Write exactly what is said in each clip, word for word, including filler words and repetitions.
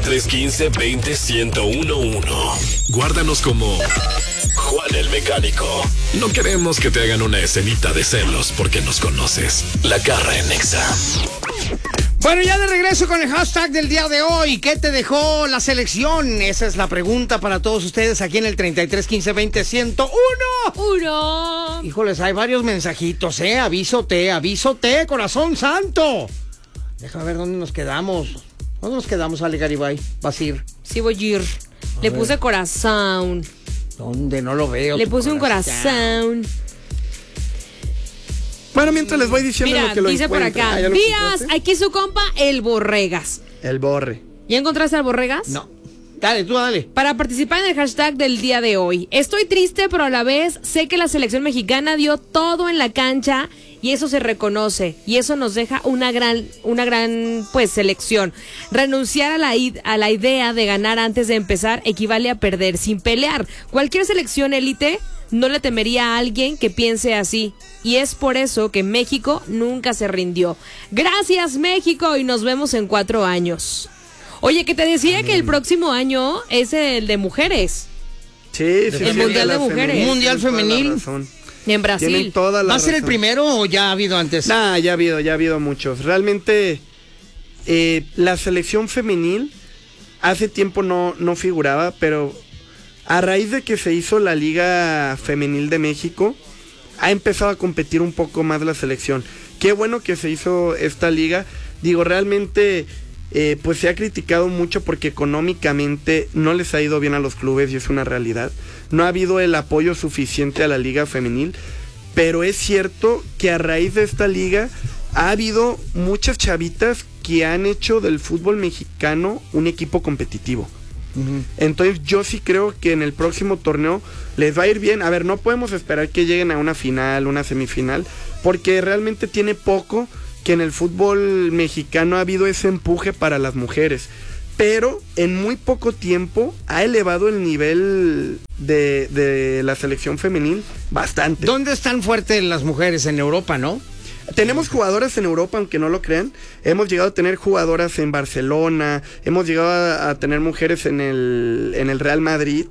tres quince veinte ciento uno uno. Guárdanos como Juan el Mecánico. No queremos que te hagan una escenita de celos porque nos conoces. La Garra en Nexa. Bueno, ya de regreso con el hashtag del día de hoy. ¿Qué te dejó la selección? Esa es la pregunta para todos ustedes aquí en el treinta y tres quince veinte ciento uno. Uno. Híjoles, hay varios mensajitos, ¿eh? Avísote, avísote, corazón santo. Déjame ver dónde nos quedamos. ¿Dónde nos quedamos, Ale Garibay? Vas a ir. Sí, voy a ir. Le ver. puse corazón. ¿Dónde? No lo veo. Le puse un corazón. Bueno, mientras les voy diciendo Mira, lo que lo dice por encuentro. acá. Ah, ¿ya lo Díaz, encontraste? aquí su compa, el Borregas. El Borre. ¿Ya encontraste al Borregas? No. Dale, tú dale. Para participar en el hashtag del día de hoy. Estoy triste, pero a la vez sé que la selección mexicana dio todo en la cancha y eso se reconoce y eso nos deja una gran, una gran, pues, selección. Renunciar a la, a la idea de ganar antes de empezar equivale a perder sin pelear. Cualquier selección élite no le temería a alguien que piense así. Y es por eso que México nunca se rindió. Gracias, México, y nos vemos en cuatro años. Oye, que te decía que el próximo año es el de mujeres. Sí, sí. El sí, Mundial la de Mujeres. femenil, Mundial tienen toda la femenil. razón. En Brasil. Tienen toda la ¿Va a ser el razón. primero o ya ha habido antes? Nah, ya ha habido, ya ha habido muchos. Realmente, eh, la selección femenil hace tiempo no, no figuraba, pero a raíz de que se hizo la Liga Femenil de México, ha empezado a competir un poco más la selección. Qué bueno que se hizo esta liga. Digo, realmente, eh, pues se ha criticado mucho porque económicamente no les ha ido bien a los clubes y es una realidad. No ha habido el apoyo suficiente a la Liga Femenil, pero es cierto que a raíz de esta liga ha habido muchas chavitas que han hecho del fútbol mexicano un equipo competitivo. Uh-huh. Entonces yo sí creo que en el próximo torneo les va a ir bien. A ver, no podemos esperar que lleguen a una final, una semifinal, porque realmente tiene poco que en el fútbol mexicano ha habido ese empuje para las mujeres. Pero en muy poco tiempo ha elevado el nivel de, de la selección femenil bastante. ¿Dónde están fuertes las mujeres? En Europa, ¿no? Tenemos jugadoras en Europa, aunque no lo crean. Hemos llegado a tener jugadoras en Barcelona, hemos llegado a, a tener mujeres en el, en el Real Madrid.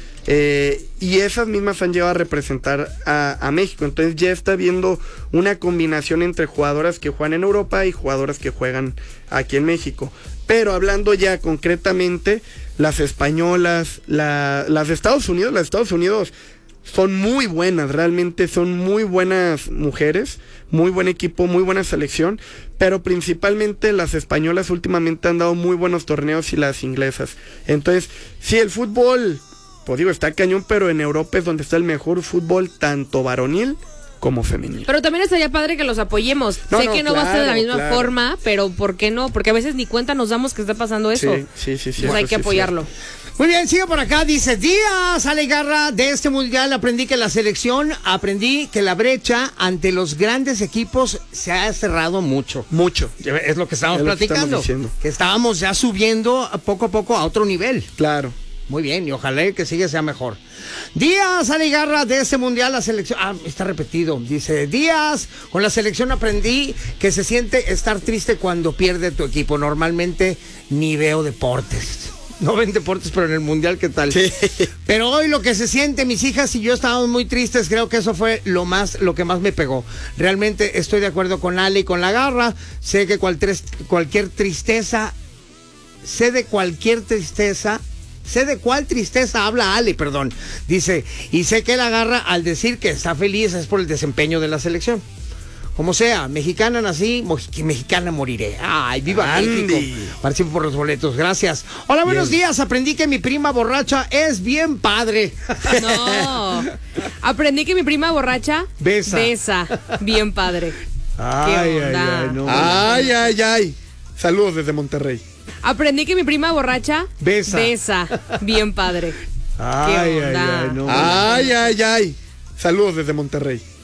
Eh, y esas mismas han llegado a representar a, a México. Entonces ya está viendo una combinación entre jugadoras que juegan en Europa y jugadoras que juegan aquí en México. Pero hablando ya concretamente, las españolas, la, las de Estados Unidos, las de Estados Unidos son muy buenas, realmente son muy buenas mujeres, muy buen equipo, muy buena selección, pero principalmente las españolas últimamente han dado muy buenos torneos y las inglesas. Entonces, sí, el fútbol, pues digo, está cañón, pero en Europa es donde está el mejor fútbol, tanto varonil como femenil. Pero también estaría padre que los apoyemos. No, sé no, que no claro, va a ser de la misma claro. forma, pero ¿por qué no? Porque a veces ni cuenta nos damos que está pasando eso. Sí, sí, sí, sí. Pues hay eso que sí, apoyarlo. Muy bien, sigue por acá, dice Díaz, Ale Garra, de este mundial aprendí que la selección, aprendí que la brecha ante los grandes equipos se ha cerrado mucho. Mucho. Es lo que estábamos Es lo que platicando, estamos diciendo. que estábamos ya subiendo poco a poco a otro nivel. Claro. Muy bien, y ojalá que siga sea mejor. Díaz, Ale Garra, de este mundial la selección, ah, está repetido, dice Díaz, con la selección aprendí que se siente estar triste cuando pierde tu equipo, normalmente ni veo deportes. No ven deportes, pero en el mundial, ¿qué tal? Sí. Pero hoy lo que se siente, mis hijas y yo estábamos muy tristes, creo que eso fue lo más, lo que más me pegó. Realmente estoy de acuerdo con Ale y con la Garra, sé que cual, cualquier tristeza, sé de cualquier tristeza, sé de cuál tristeza habla Ale, perdón. Dice, y sé que la Garra al decir que está feliz es por el desempeño de la selección. Como sea, mexicana nací, mexicana moriré. Ay, viva Andy. México. Participo por los boletos, gracias. Hola, buenos Bien. días. Aprendí que mi prima borracha es bien padre. No. Aprendí que mi prima borracha Besa. Besa. Bien padre. Ay, ¿Qué onda? ay, ay, no. Ay, ay, ay. Saludos desde Monterrey. Aprendí que mi prima borracha Besa. Besa. Bien padre. Ay, ay, onda? ay, no. Ay, ay, ay. Saludos desde Monterrey.